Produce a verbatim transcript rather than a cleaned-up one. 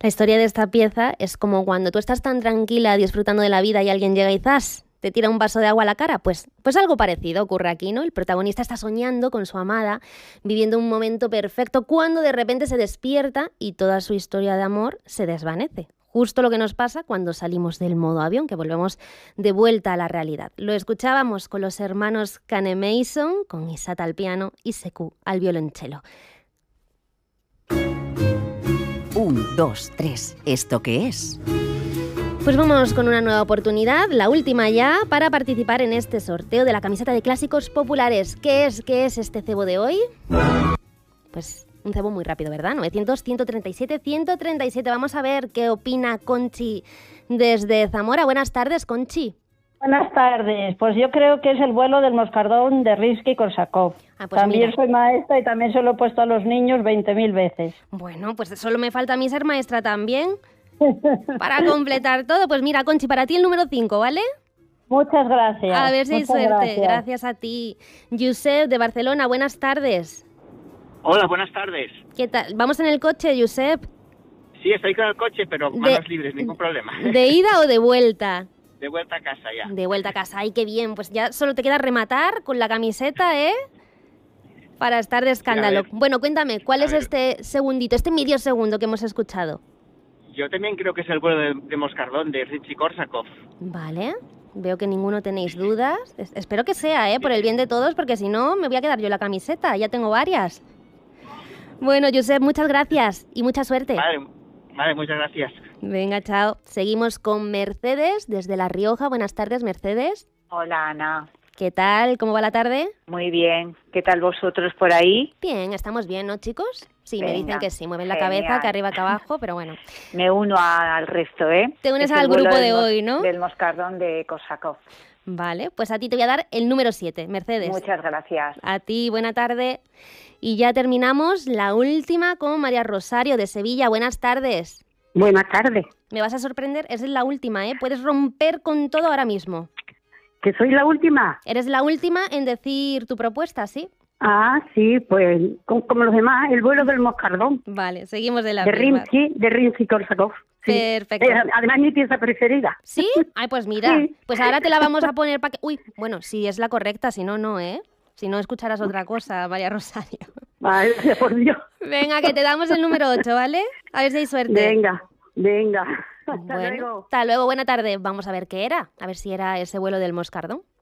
La historia de esta pieza es como cuando tú estás tan tranquila disfrutando de la vida y alguien llega y ¡zas!, te tira un vaso de agua a la cara. Pues, pues algo parecido ocurre aquí, ¿no? El protagonista está soñando con su amada, viviendo un momento perfecto, cuando de repente se despierta y toda su historia de amor se desvanece. Justo lo que nos pasa cuando salimos del modo avión, que volvemos de vuelta a la realidad. Lo escuchábamos con los hermanos Cane Mason, con Isata al piano y Sekou al violonchelo. Un, dos, tres. ¿Esto qué es? Pues vamos con una nueva oportunidad, la última ya, para participar en este sorteo de la camiseta de clásicos populares. ¿Qué es, qué es este cebo de hoy? Pues un cebo muy rápido, ¿verdad? novecientos, ciento treinta y siete, ciento treinta y siete. Vamos a ver qué opina Conchi desde Zamora. Buenas tardes, Conchi. Buenas tardes. Pues yo creo que es el vuelo del moscardón de Rimski-Korsakov. Ah, pues también mira. soy maestra y también se lo he puesto a los niños veinte mil veces. Bueno, pues solo me falta a mí ser maestra también. Para completar todo, pues mira, Conchi, para ti el número cinco, ¿vale? Muchas gracias. A ver si hay Muchas suerte. gracias. Gracias a ti. Josep, de Barcelona, buenas tardes. Hola, buenas tardes. ¿Qué tal? ¿Vamos en el coche, Josep? Sí, estoy con el coche, pero De- manos libres, ningún problema. ¿De ida o de vuelta? De vuelta a casa ya. De vuelta a casa. Ay, qué bien. Pues ya solo te queda rematar con la camiseta, ¿eh? Para estar de escándalo. ver. Bueno, cuéntame, ¿cuál A es ver. este segundito, este medio segundo que hemos escuchado? Yo también creo que es el vuelo de, de Moscardón, de Rimski-Korsakov. Vale. Veo que ninguno tenéis dudas. Es- espero que sea, ¿eh? Por el bien de todos, porque si no, me voy a quedar yo la camiseta. Ya tengo varias. Bueno, Josep, muchas gracias y mucha suerte. Vale, vale, muchas gracias. Venga, chao. Seguimos con Mercedes, desde La Rioja. Buenas tardes, Mercedes. Hola, Ana. ¿Qué tal? ¿Cómo va la tarde? Muy bien. ¿Qué tal vosotros por ahí? Bien, estamos bien, ¿no, chicos? Sí, me Venga, dicen que sí. Mueven la genial. cabeza, que arriba, que abajo, pero bueno. Me uno a- al resto, ¿eh? Te unes Es el al vuelo grupo del de mos- hoy, ¿no? Del Moscardón de Korsakov. Vale, pues a ti te voy a dar el número siete, Mercedes. Muchas gracias. A ti, buena tarde. Y ya terminamos la última con María Rosario, de Sevilla. Buenas tardes. Buenas tardes. Me vas a sorprender, esa es la última, ¿eh? Puedes romper con todo ahora mismo. ¿Que soy la última? Eres la última en decir tu propuesta, ¿sí? Ah, sí, pues como, como los demás, el vuelo del moscardón. Vale, seguimos de la De misma. Rimsky, de Rimsky-Korsakov. Sí. Perfecto. Eh, además, mi pieza preferida. ¿Sí? Ay, pues mira, Sí. pues ahora te la vamos a poner para que... Uy, bueno, si es la correcta, si no, no, ¿eh? Si no, escucharás otra cosa, María Rosario. Ay, por Dios. Venga, que te damos el número ocho, ¿vale? A ver si hay suerte. Venga, venga. Hasta Bueno, luego. hasta luego, buena tarde. Vamos a ver qué era. A ver si era ese vuelo del moscardón.